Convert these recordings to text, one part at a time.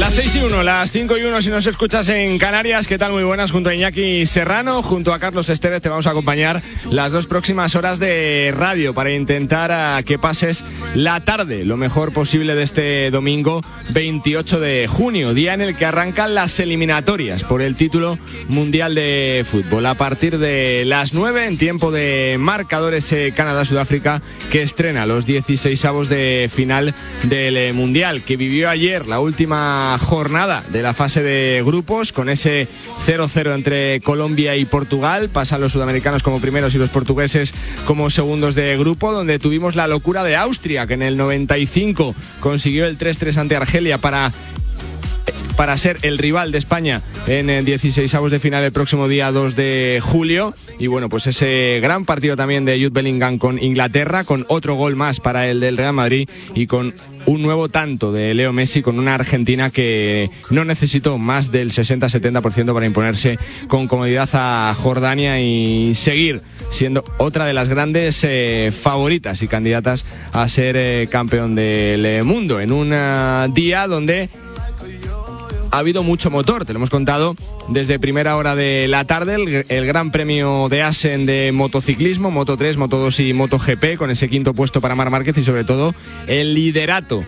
Las 6:01, las 5:01 si nos escuchas en Canarias. ¿Qué tal? Muy buenas. Junto a Iñaki Serrano, junto a Carlos Estevez, te vamos a acompañar las 2 próximas horas de radio para intentar que pases la tarde lo mejor posible de este domingo 28 de junio, día en el que arrancan las eliminatorias por el título mundial de fútbol. A partir de las 9, en tiempo de marcadores, Canadá-Sudáfrica, que estrena los 16avos de final del mundial, que vivió ayer la última jornada de la fase de grupos con ese 0-0 entre Colombia y Portugal. Pasan los sudamericanos como primeros y los portugueses como segundos de grupo, donde tuvimos la locura de Austria, que en el 95 consiguió el 3-3 ante Argelia para ser el rival de España en 16avos de final el próximo día 2 de julio. Y bueno, pues ese gran partido también de Jude Bellingham con Inglaterra, con otro gol más para el del Real Madrid y con un nuevo tanto de Leo Messi, con una Argentina que no necesitó más del 60-70% para imponerse con comodidad a Jordania y seguir siendo otra de las grandes favoritas y candidatas a ser campeón del mundo, en un día donde ha habido mucho motor. Te lo hemos contado desde primera hora de la tarde, el Gran Premio de Assen de motociclismo, Moto 3, Moto 2 y MotoGP, con ese quinto puesto para Marc Márquez y sobre todo el liderato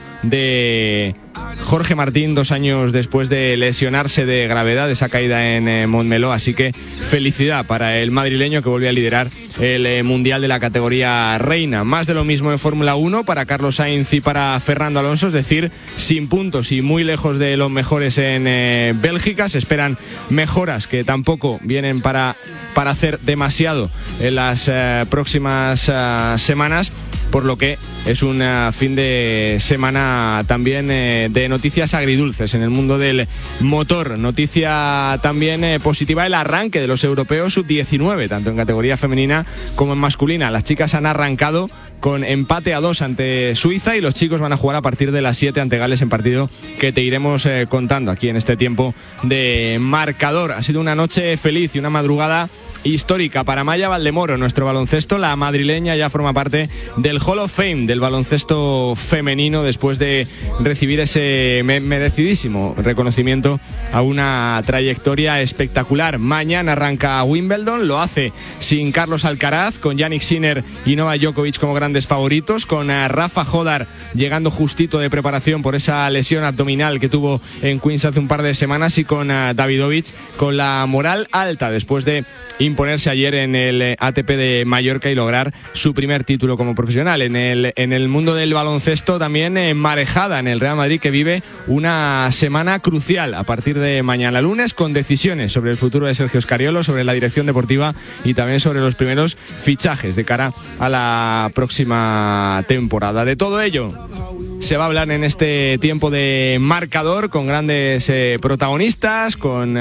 de Jorge Martín 2 años después de lesionarse de gravedad, esa caída en Montmeló. Así que felicidad para el madrileño, que vuelve a liderar el mundial de la categoría reina. Más de lo mismo en Fórmula 1 para Carlos Sainz y para Fernando Alonso, es decir, sin puntos y muy lejos de los mejores en Bélgica. Se esperan mejoras que tampoco vienen para hacer demasiado en las próximas semanas, por lo que es un fin de semana también de noticias agridulces en el mundo del motor. Noticia también positiva, el arranque de los europeos sub-19, tanto en categoría femenina como en masculina. Las chicas han arrancado con empate a 2 ante Suiza y los chicos van a jugar a partir de las 7 ante Gales, en partido que te iremos contando aquí en este tiempo de marcador. Ha sido una noche feliz y una madrugada histórica para Maya Valdemoro, nuestro baloncesto. La madrileña ya forma parte del Hall of Fame del baloncesto femenino, después de recibir ese merecidísimo reconocimiento a una trayectoria espectacular. Mañana arranca Wimbledon, lo hace sin Carlos Alcaraz, con Jannik Sinner y Novak Djokovic como grandes favoritos, con Rafa Jodar llegando justito de preparación por esa lesión abdominal que tuvo en Queens hace un par de semanas, y con Davidovich con la moral alta después de imponerse ayer en el ATP de Mallorca y lograr su primer título como profesional. En el mundo del baloncesto también marejada en el Real Madrid, que vive una semana crucial a partir de mañana lunes, con decisiones sobre el futuro de Sergio Scariolo, sobre la dirección deportiva y también sobre los primeros fichajes de cara a la próxima temporada. De todo ello se va a hablar en este tiempo de marcador, con grandes protagonistas, con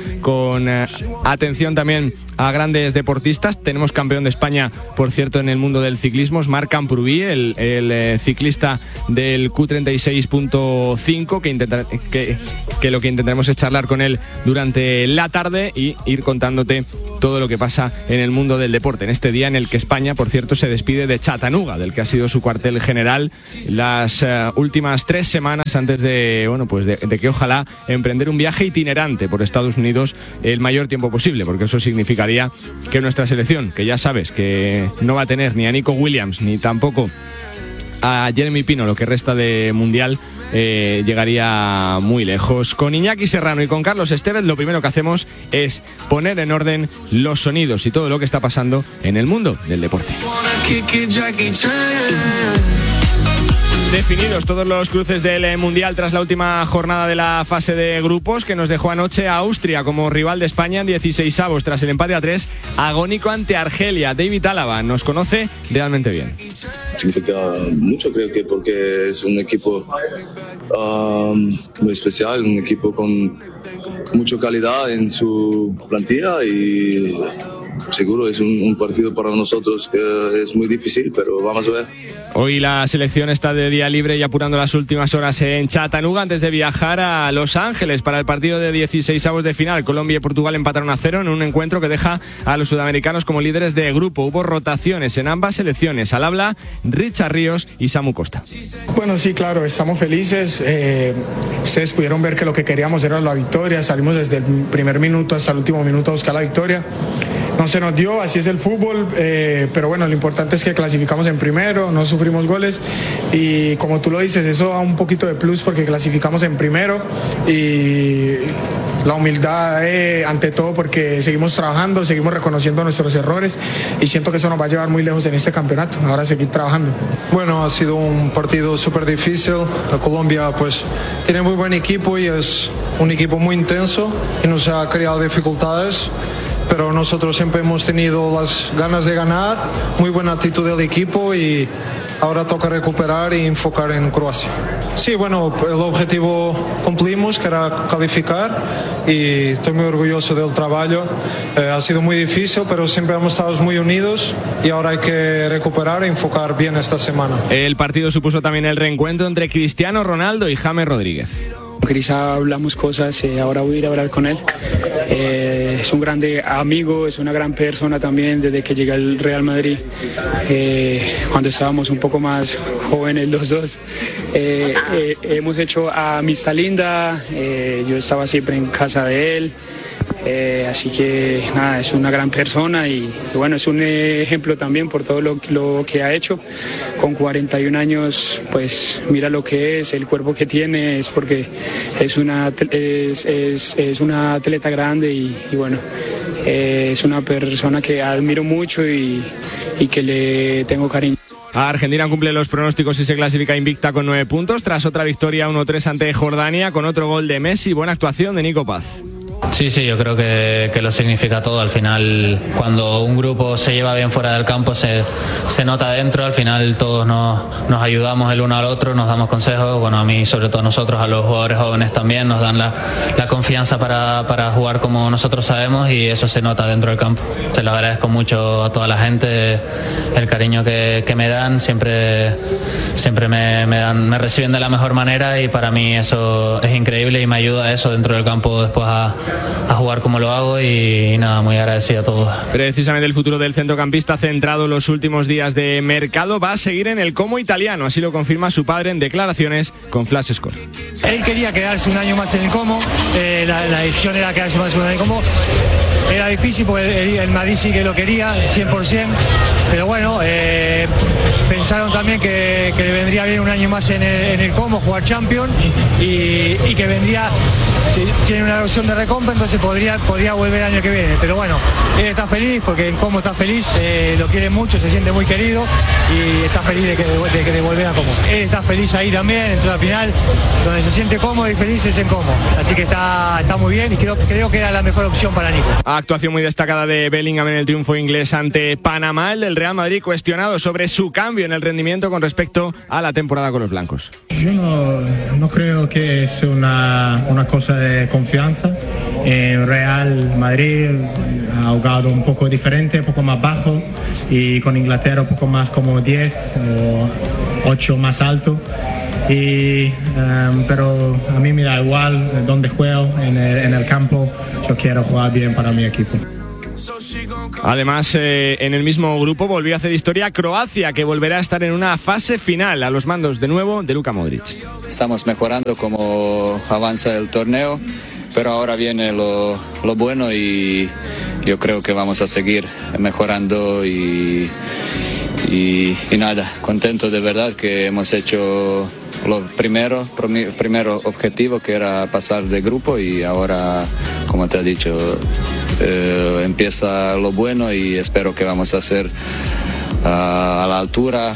atención también a grandes deportistas. Tenemos campeón de España, por cierto, en el mundo del ciclismo, Marc Camprubí, el ciclista del Q36.5, que lo que intentaremos es charlar con él durante la tarde y ir contándote todo lo que pasa en el mundo del deporte, en este día en el que España, por cierto, se despide de Chattanooga, del que ha sido su cuartel general las últimas 3 semanas antes de que ojalá emprender un viaje itinerante por Estados Unidos el mayor tiempo posible, porque eso significaría que nuestra selección, que ya sabes que no va a tener ni a Nico Williams ni tampoco a Jeremy Pino lo que resta de mundial, llegaría muy lejos. Con Iñaki Serrano y con Carlos Estevez, lo primero que hacemos es poner en orden los sonidos y todo lo que está pasando en el mundo del deporte. Definidos todos los cruces del Mundial tras la última jornada de la fase de grupos, que nos dejó anoche a Austria como rival de España en 16avos tras el empate a 3 agónico ante Argelia. David Álava nos conoce realmente bien. Significa mucho, creo que, porque es un equipo muy especial, un equipo con mucha calidad en su plantilla y seguro es un partido para nosotros que es muy difícil, pero vamos a ver. Hoy la selección está de día libre y apurando las últimas horas en Chattanooga antes de viajar a Los Ángeles para el partido de 16avos de final. Colombia y Portugal empataron a 0 en un encuentro que deja a los sudamericanos como líderes de grupo. Hubo rotaciones en ambas selecciones. Al habla Richard Ríos y Samu Costa. Bueno, sí, claro, estamos felices. Ustedes pudieron ver que lo que queríamos era la victoria. Salimos desde el primer minuto hasta el último minuto a buscar la victoria. No se nos dio, así es el fútbol, pero bueno, lo importante es que clasificamos en primero, no sufrimos goles y como tú lo dices, eso da un poquito de plus porque clasificamos en primero y la humildad ante todo porque seguimos trabajando, seguimos reconociendo nuestros errores y siento que eso nos va a llevar muy lejos en este campeonato, ahora seguir trabajando. Bueno, ha sido un partido súper difícil. Colombia pues tiene muy buen equipo y es un equipo muy intenso y nos ha creado dificultades. Pero nosotros siempre hemos tenido las ganas de ganar, muy buena actitud del equipo y ahora toca recuperar y enfocar en Croacia. Sí, bueno, el objetivo cumplimos, que era calificar y estoy muy orgulloso del trabajo. Ha sido muy difícil, pero siempre hemos estado muy unidos y ahora hay que recuperar e enfocar bien esta semana. El partido supuso también el reencuentro entre Cristiano Ronaldo y James Rodríguez. Cris, hablamos cosas, ahora voy a ir a hablar con él. Es un grande amigo, es una gran persona también desde que llegué al Real Madrid, cuando estábamos un poco más jóvenes los dos. Hemos hecho amistad linda, yo estaba siempre en casa de él. Así que nada, es una gran persona y bueno, es un ejemplo también por todo lo que ha hecho. Con 41 años, pues mira lo que es, el cuerpo que tiene, es porque es una atleta grande y bueno, es una persona que admiro mucho y que le tengo cariño. Argentina cumple los pronósticos y se clasifica invicta con 9 puntos tras otra victoria 1-3 ante Jordania con otro gol de Messi. Buena actuación de Nico Paz. Sí, yo creo que lo significa todo. Al final, cuando un grupo se lleva bien fuera del campo, se nota dentro. Al final todos nos ayudamos el uno al otro, nos damos consejos. Bueno, a mí, sobre todo nosotros, a los jugadores jóvenes también, nos dan la confianza para jugar como nosotros sabemos y eso se nota dentro del campo. Se lo agradezco mucho a toda la gente, el cariño que me dan. Siempre me reciben de la mejor manera y para mí eso es increíble y me ayuda eso dentro del campo después a jugar como lo hago y nada, muy agradecido a todos. Precisamente el futuro del centrocampista centrado en los últimos días de mercado va a seguir en el Como italiano, así lo confirma su padre en declaraciones con Flash Score. Él quería quedarse un año más en el Como, la decisión era quedarse más un año en el Como. Era difícil porque el Madrid sí que lo quería, 100%, pero bueno, pensaron también que le vendría bien un año más en el Como, jugar Champions y que vendría, tiene una opción de recompra, entonces podría volver el año que viene, pero bueno, él está feliz porque en Como está feliz, lo quiere mucho, se siente muy querido y está feliz de volver a Como. Él está feliz ahí también, entonces al final, donde se siente cómodo y feliz es en Como, así que está muy bien y creo que era la mejor opción para Nico. Actuación muy destacada de Bellingham en el triunfo inglés ante Panamá. El del Real Madrid cuestionado sobre su cambio en el rendimiento con respecto a la temporada con los blancos. Yo no creo que es una cosa de confianza. En Real Madrid ha jugado un poco diferente, un poco más bajo y con Inglaterra un poco más como 10 o 8 más alto. Pero a mí me da igual dónde juego en el campo, yo quiero jugar bien para mi equipo. Además, en el mismo grupo volvió a hacer historia Croacia, que volverá a estar en una fase final a los mandos de nuevo de Luka Modric. Estamos mejorando como avanza el torneo, pero ahora viene lo bueno y yo creo que vamos a seguir mejorando y nada, contento de verdad que hemos hecho lo primero objetivo, que era pasar de grupo, y ahora, como te he dicho, empieza lo bueno y espero que vamos a ser a la altura,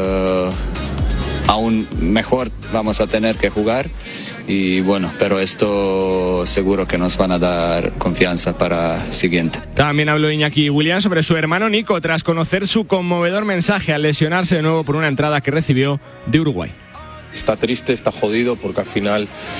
aún mejor vamos a tener que jugar. Y bueno, pero esto seguro que nos van a dar confianza para siguiente. También habló Iñaki Williams sobre su hermano Nico tras conocer su conmovedor mensaje al lesionarse de nuevo por una entrada que recibió de Uruguay. Está triste, está jodido porque al final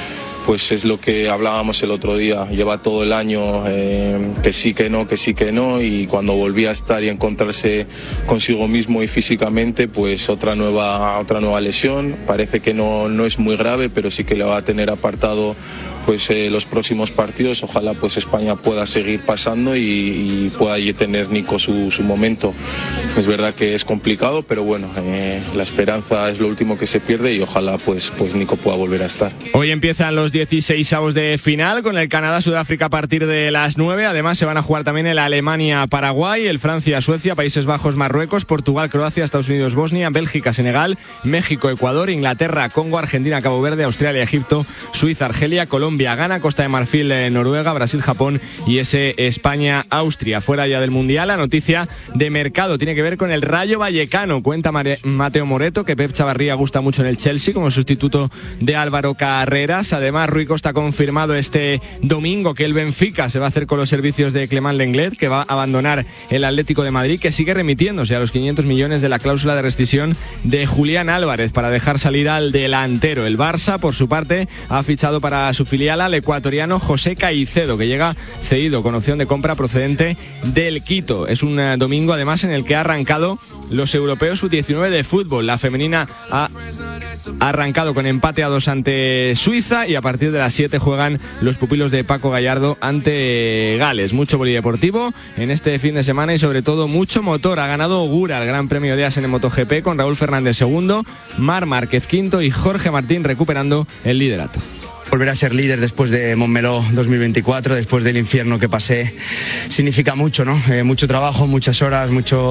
pues es lo que hablábamos el otro día, lleva todo el año que sí, que no, y cuando volvía a estar y encontrarse consigo mismo y físicamente, pues otra nueva lesión. Parece que no es muy grave, pero sí que le va a tener apartado pues los próximos partidos. Ojalá pues España pueda seguir pasando y pueda tener Nico su momento. Es verdad que es complicado, pero bueno, la esperanza es lo último que se pierde y ojalá pues Nico pueda volver a estar. Hoy empiezan los 16avos de final con el Canadá-Sudáfrica a partir de las 9. Además se van a jugar también el Alemania-Paraguay, el Francia-Suecia, Países Bajos-Marruecos, Portugal-Croacia, Estados Unidos-Bosnia, Bélgica-Senegal, México-Ecuador, Inglaterra-Congo, Argentina-Cabo Verde, Australia-Egipto, Suiza-Argelia, Colombia-Ghana, Costa de Marfil-Noruega, Brasil-Japón y ese España-Austria. Fuera ya del Mundial, la noticia de mercado tiene que ver con el Rayo Vallecano. Cuenta Mateo Moreto que Pep Chavarría gusta mucho en el Chelsea como sustituto de Álvaro Carreras. Además, Rui Costa ha confirmado este domingo que el Benfica se va a hacer con los servicios de Clément Lenglet, que va a abandonar el Atlético de Madrid, que sigue remitiéndose a los 500 millones de la cláusula de rescisión de Julián Álvarez para dejar salir al delantero. El Barça, por su parte, ha fichado para su filial al ecuatoriano José Caicedo, que llega cedido con opción de compra procedente del Quito. Es un domingo, además, en el que ha arrancado los europeos U19 de fútbol. La femenina ha arrancado con empate a 2 ante Suiza y a partir de las 7 juegan los pupilos de Paco Gallardo ante Gales. Mucho polideportivo en este fin de semana y sobre todo mucho motor. Ha ganado Ogura el Gran Premio de Asen en MotoGP con Raúl Fernández segundo, Marc Márquez quinto y Jorge Martín recuperando el liderato. Volver a ser líder después de Montmeló 2024, después del infierno que pasé, significa mucho, ¿no? Mucho trabajo, muchas horas,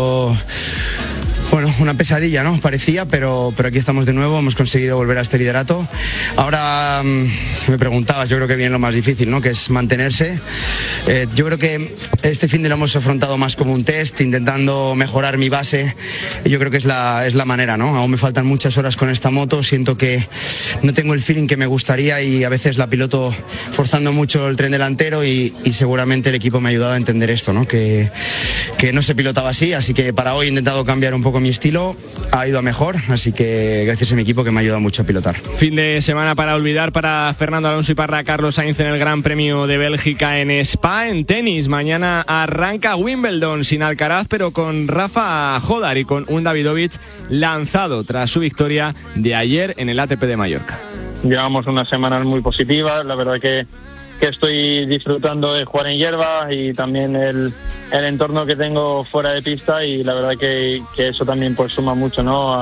bueno, una pesadilla, ¿no? Parecía, pero aquí estamos de nuevo, hemos conseguido volver a este liderato. Ahora me preguntabas, yo creo que viene lo más difícil, ¿no? Que es mantenerse. Yo creo que este fin de lo hemos afrontado más como un test, intentando mejorar mi base. Yo creo que es la manera, ¿no? Aún me faltan muchas horas con esta moto, siento que no tengo el feeling que me gustaría y a veces la piloto forzando mucho el tren delantero y seguramente el equipo me ha ayudado a entender esto, ¿no? Que no se pilotaba así que para hoy he intentado cambiar un poco mi estilo, ha ido a mejor, así que gracias a mi equipo que me ha ayudado mucho a pilotar. Fin de semana para olvidar para Fernando Alonso y para Carlos Sainz en el Gran Premio de Bélgica en Spa. En tenis, mañana arranca Wimbledon sin Alcaraz, pero con Rafa Jodar y con un Davidovich lanzado tras su victoria de ayer en el ATP de Mallorca. Llevamos unas semanas muy positivas, la verdad que estoy disfrutando de jugar en hierba y también el entorno que tengo fuera de pista y la verdad que eso también pues suma mucho, ¿no?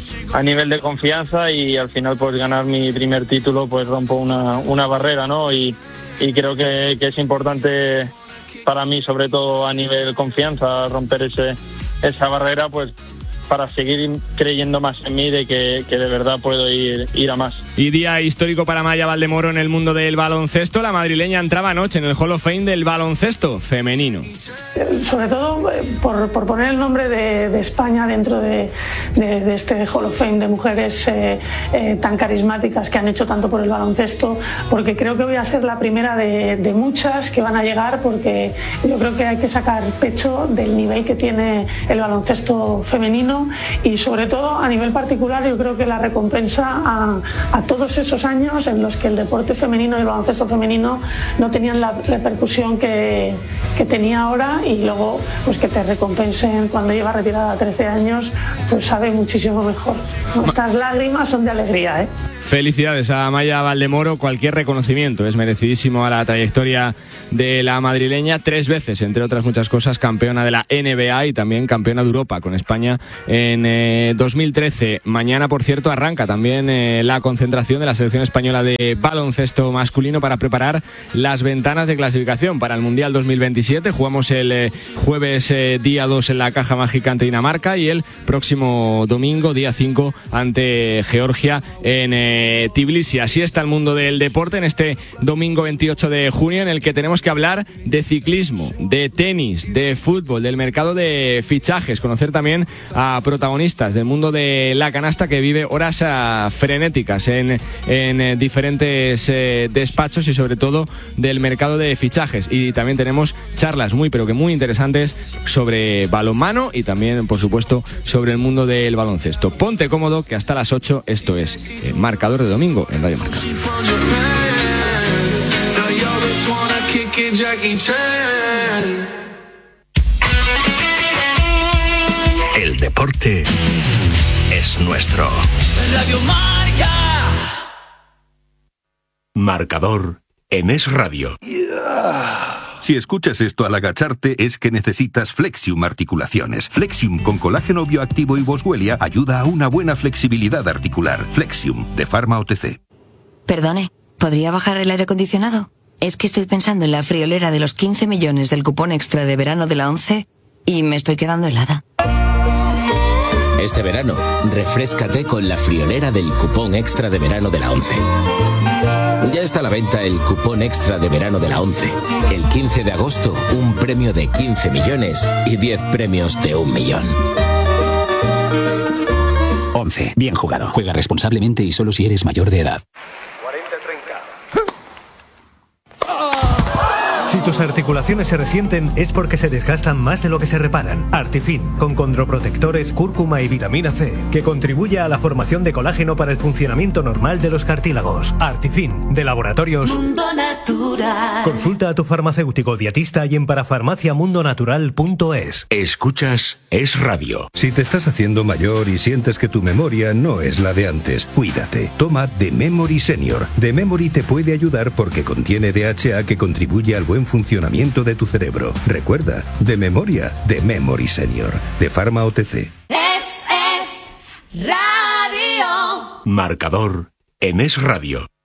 A nivel de confianza y al final pues ganar mi primer título pues rompo una barrera, ¿no? Y creo que es importante para mí, sobre todo a nivel confianza, romper esa barrera pues para seguir creyendo más en mí de que de verdad puedo ir a más. Y día histórico para Maya Valdemoro en el mundo del baloncesto. La madrileña entraba anoche en el Hall of Fame del baloncesto femenino. Sobre todo por poner el nombre de España dentro de este Hall of Fame de mujeres tan carismáticas que han hecho tanto por el baloncesto, porque creo que voy a ser la primera de muchas que van a llegar, porque yo creo que hay que sacar pecho del nivel que tiene el baloncesto femenino y sobre todo a nivel particular yo creo que la recompensa a todos esos años en los que el deporte femenino y el baloncesto femenino no tenían la repercusión que tenía ahora, y luego pues que te recompensen cuando llevas retirada 13 años pues sabe muchísimo mejor. Estas lágrimas son de alegría, ¿eh? Felicidades a Maya Valdemoro, cualquier reconocimiento es merecidísimo a la trayectoria de la madrileña, 3 veces, entre otras muchas cosas, campeona de la NBA y también campeona de Europa con España en 2013. Mañana, por cierto, arranca también la concentración de la selección española de baloncesto masculino para preparar las ventanas de clasificación para el Mundial 2027. Jugamos el jueves día 2 en la Caja Mágica ante Dinamarca y el próximo domingo, día 5, ante Georgia en Tbilisi. Así está el mundo del deporte en este domingo 28 de junio, en el que tenemos que hablar de ciclismo, de tenis, de fútbol, del mercado de fichajes, conocer también a protagonistas del mundo de la canasta que vive horas frenéticas en diferentes despachos y sobre todo del mercado de fichajes. Y también tenemos charlas muy pero que muy interesantes sobre balonmano y también, por supuesto, sobre el mundo del baloncesto. Ponte cómodo que hasta las 8 esto es Marcador de Domingo en Radio Marca. Jackie Chan. El deporte es nuestro. Radio Marca. Marcador en Es Radio. Si escuchas esto al agacharte es que necesitas Flexium Articulaciones. Flexium con colágeno bioactivo y boswellia ayuda a una buena flexibilidad articular. Flexium de Pharma OTC. Perdone, ¿podría bajar el aire acondicionado? Es que estoy pensando en la friolera de los 15 millones del cupón extra de verano de la ONCE y me estoy quedando helada. Este verano, refréscate con la friolera del cupón extra de verano de la ONCE. Ya está a la venta el cupón extra de verano de la ONCE. El 15 de agosto, un premio de 15 millones y 10 premios de 1 millón. ONCE. Bien jugado. Juega responsablemente y solo si eres mayor de edad. Si tus articulaciones se resienten es porque se desgastan más de lo que se reparan. Artifin, con condroprotectores, cúrcuma y vitamina C, que contribuye a la formación de colágeno para el funcionamiento normal de los cartílagos. Artifin, de Laboratorios Mundo Natural. Consulta a tu farmacéutico dietista y en parafarmaciamundonatural.es. Escuchas Es Radio. Si te estás haciendo mayor y sientes que tu memoria no es la de antes, cuídate. Toma The Memory Senior. The Memory te puede ayudar porque contiene DHA que contribuye al buen funcionamiento de tu cerebro. Recuerda, de memoria, The Memory Senior, de Pharma OTC. Es Radio. Marcador en Es Radio.